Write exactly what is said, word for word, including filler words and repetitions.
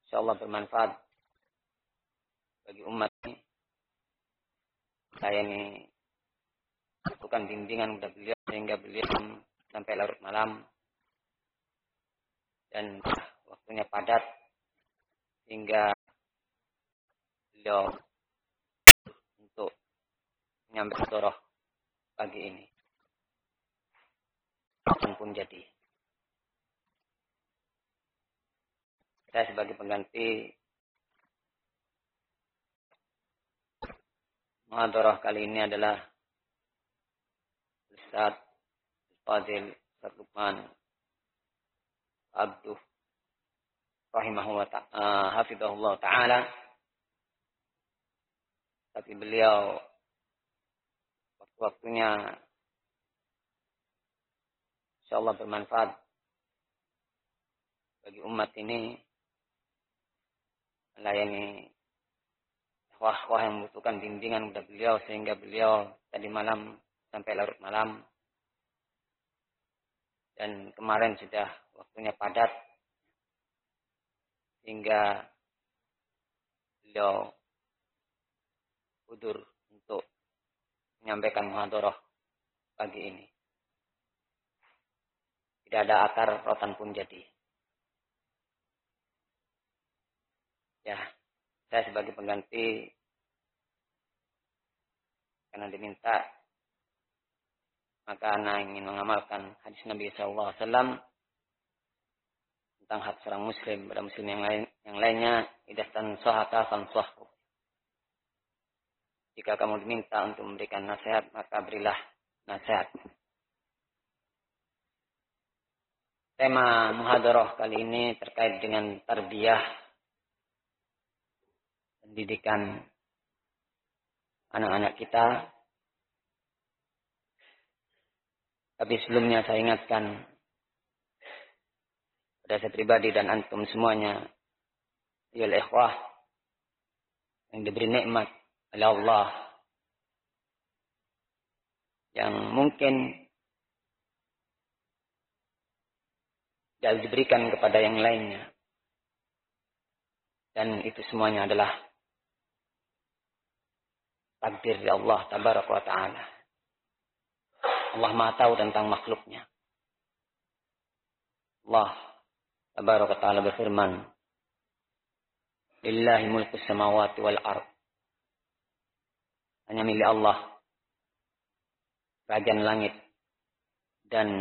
insyaallah bermanfaat bagi umat ini. Saya ini bukan bimbingan kepada beliau sehingga beliau sampai larut malam dan waktunya padat sehingga beliau untuk menyampaikan doroh pagi ini. Kapan pun jadi. Saya sebagai pengganti muhadharah kali ini adalah Ustaz Fadil Ustaz Lukman Abduh rahimahullah ta'ala, hafizahullah ta'ala. Tapi beliau waktu-waktunya insyaallah bermanfaat bagi umat ini, melayani wah-wah yang membutuhkan bimbingan kepada beliau sehingga beliau tadi malam sampai larut malam dan kemarin sudah waktunya padat sehingga beliau udur untuk menyampaikan muhadharah pagi ini. Tidak ada akar, rotan pun jadi. Ya, saya sebagai pengganti karena diminta, maka anak ingin mengamalkan hadis Nabi shallallahu alaihi wasallam tentang hak seorang muslim pada muslim yang lain, yang lainnya, idastan sohaka fansohku. Jika kamu diminta untuk memberikan nasihat, maka berilah nasihat. Tema muhadharah kali ini terkait dengan tarbiyah, pendidikan anak-anak kita. Tapi sebelumnya saya ingatkan pada saya pribadi dan antum semuanya, ya ikhwah, yang diberi nikmat oleh Allah, yang mungkin tidak diberikan kepada yang lainnya. Dan itu semuanya adalah takdir dari Allah tabaraka wa ta'ala. Allah Maha tahu tentang makhluknya. Allah tabaraka wa ta'ala berfirman, lillahi mulkus samawati wal ard. Hanya milik Allah bagian langit dan